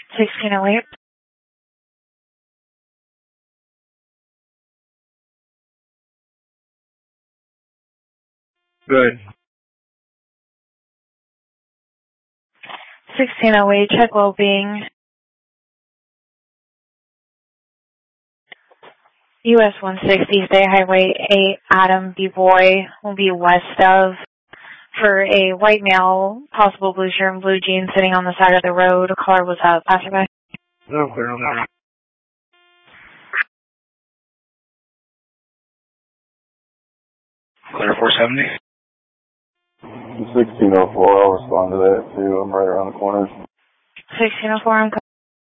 1608. Good. 1608, check well-being. US 160, State Highway 8, Adam B. Boy will be west of for a white male, possible blue shirt and blue jeans sitting on the side of the road. Caller was a passerby. No, clear on that. Clear 470. 1604, I'll respond to that too. I'm right around the corner. 1604, I'm